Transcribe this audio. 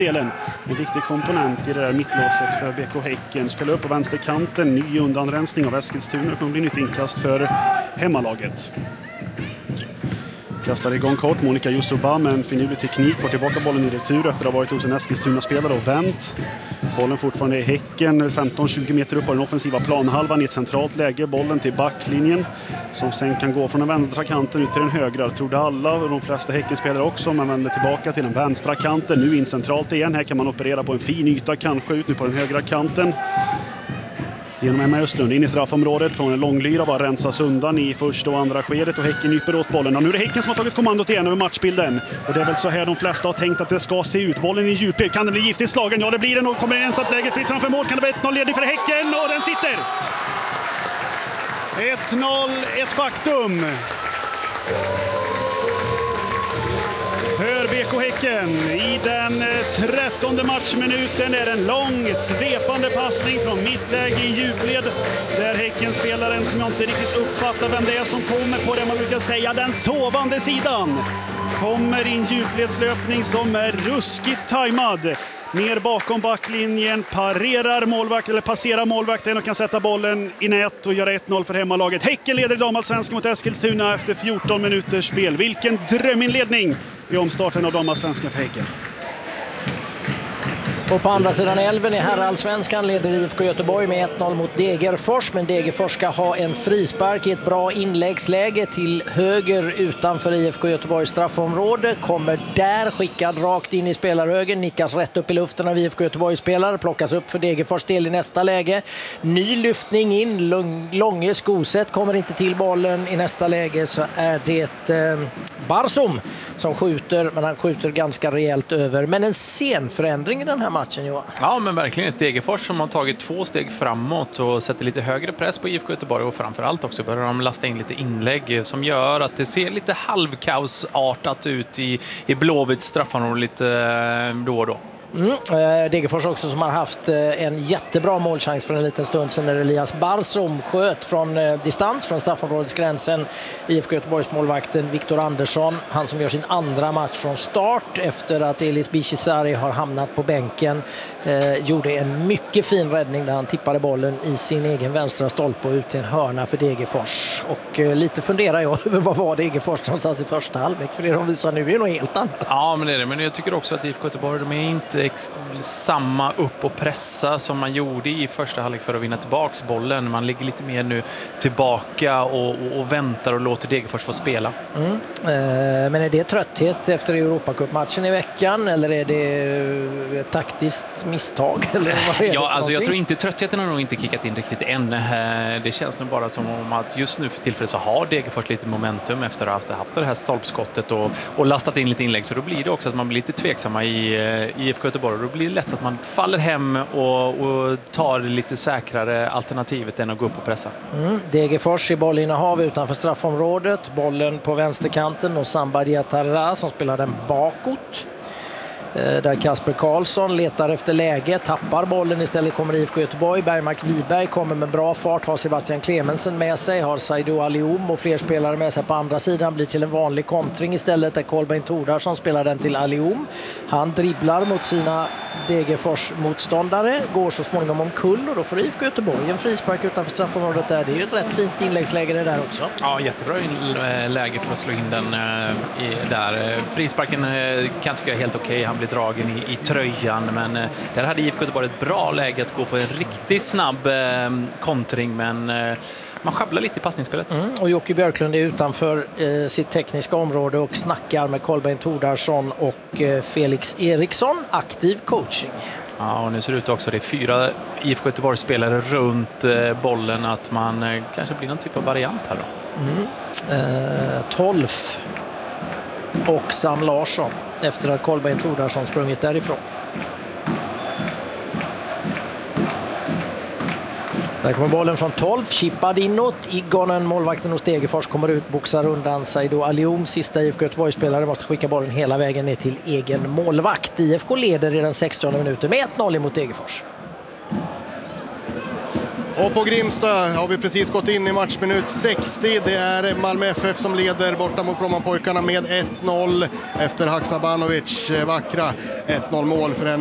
delen. En viktig komponent i det där mittlåset för BK Häcken. Spelar upp på vänsterkanten, ny undanrensning av Eskilstuna. Det kommer bli nytt inkast för hemmalaget. Kastar igång kort, Monica Yusuba med en finurlig teknik. Får tillbaka bollen i retur efter att ha varit hos en Eskilstuna-spelare och vänt. Bollen fortfarande i Häcken, 15-20 meter upp på den offensiva planhalvan i ett centralt läge. Bollen till backlinjen som sen kan gå från den vänstra kanten ut till den högra. Det trodde alla och de flesta Häckenspelare också. Man vänder tillbaka till den vänstra kanten, nu in centralt igen. Här kan man operera på en fin yta, kanske ut nu på den högra kanten. Genom Emma Östlund in i straffområdet från en långlyra, bara rensas undan i första och andra skedet och Häcken nyper åt bollen. Och nu är det Häcken som har tagit kommandot igen över matchbilden. Och det är väl så här de flesta har tänkt att det ska se ut. Bollen i djupled, kan det bli giftigt slagen? Ja, det blir den och kommer in ensat läge fritt framför mål. Kan det bli 1-0 ledig för Häcken och den sitter! 1-0, ett faktum. För BK Häcken i den 13:e matchminuten är en lång svepande passning från mittläge i djupled där Häcken-spelaren, som jag inte riktigt uppfattar vem det är som kommer på det man brukar säga, den sovande sidan, kommer i en djupledslöpning som är ruskigt tajmad. Ner bakom backlinjen, passerar målvakten och kan sätta bollen i nät och göra 1-0 för hemmalaget. Häcken leder i damallsvenskan mot Eskilstuna efter 14 minuters spel. Vilken dröminledning i omstarten av damallsvenskan för Häcken. Och på andra sidan älven i herrallsvenskan leder IFK Göteborg med 1-0 mot Degerfors. Men Degerfors ska ha en frispark i ett bra inläggsläge till höger utanför IFK Göteborgs straffområde. Kommer där skickad rakt in i spelarhögen. Nickas rätt upp i luften av IFK Göteborgs spelare. Plockas upp för Degerfors del i nästa läge. Ny lyftning in. Långe Skoset kommer inte till bollen. I nästa läge så är det Barsum som skjuter. Men han skjuter ganska rejält över. Men en scenförändring i den här matchen, Johan. Ja, men verkligen ett Degerfors som har tagit 2 steg framåt och sätter lite högre press på IFK Göteborg, och framförallt också börjar de lasta in lite inlägg som gör att det ser lite halvkaosartat ut i Blåvitts straffområde lite då och då. Degerfors också som har haft en jättebra målchans för en liten stund sedan när Elias Barsum sköt från distans från straffområdesgränsen. IFK Göteborgs målvakten Viktor Andersson, han som gör sin andra match från start efter att Elis Bichisari har hamnat på bänken, gjorde en mycket fin räddning där han tippade bollen i sin egen vänstra stolpe och ut till en hörna för Degerfors. Och lite funderar jag över vad var Degerfors någonstans i första halvlek, för det de visar nu är något helt annat. Ja, men det är det. Men jag tycker också att IFK Göteborg, de är inte samma upp och pressa som man gjorde i första halvlek för att vinna tillbaks bollen. Man ligger lite mer nu tillbaka och väntar och låter Degerfors få spela. Men är det trötthet efter Europacup-matchen i veckan, eller är det ett taktiskt misstag? Eller vad är det alltså jag tror inte tröttheten har nog inte kickat in riktigt än. Det känns nog bara som om att just nu för tillfället så har Degerfors lite momentum efter att ha haft det här stolpskottet och lastat in lite inlägg. Så då blir det också att man blir lite tveksamma i IFK Göteborg. Då blir det lätt att man faller hem och tar lite säkrare alternativet än att gå upp och pressa. Degerfors i bollinnehav utanför straffområdet. Bollen på vänsterkanten och Samba Diatara som spelar den bakåt. Där Kasper Karlsson letar efter läge, tappar bollen, istället kommer IFK Göteborg. Bergmark Wiberg kommer med bra fart, har Sebastian Clemensen med sig, har Saidou Alioum och fler spelare med sig på andra sidan, blir till en vanlig kontring istället där Kolbeinn Tordarsson spelar den till Alioum. Han dribblar mot sina Degerfors motståndare, går så småningom omkull och då får IFK Göteborg en frispark utanför straffområdet där. Det är ju ett rätt fint inläggsläge det där också. Ja, jättebra läge för att slå in den där. Frisparken kan tycka jag är helt okej. Han blir dragen i tröjan, men där hade IFK Göteborg ett bra läge att gå på en riktigt snabb kontring, men man sjabblar lite i passningsspelet. Och Jocke Björklund är utanför sitt tekniska område och snackar med Kolbeinn Tordarsson och Felix Eriksson. Aktiv coaching. Ja, och nu ser det ut också, det är 4 IFK Göteborg-spelare runt bollen, att man kanske blir någon typ av variant här då. 12 och Sam Larsson efter att Kolbeinn Tordarsson sprungit därifrån. Där kommer bollen från 12, chippad inåt. Igonen, målvakten hos Degerfors, kommer ut, boxar undan Saidou Alioum. Sista IFK Göteborg-spelare måste skicka bollen hela vägen ner till egen målvakt. IFK leder i den 60:e minuten med 1-0 mot Degerfors. Och på Grimsta har vi precis gått in i matchminut 60. Det är Malmö FF som leder borta mot Brommapojkarna med 1-0 efter Haksabanovic vackra 1-0 mål för en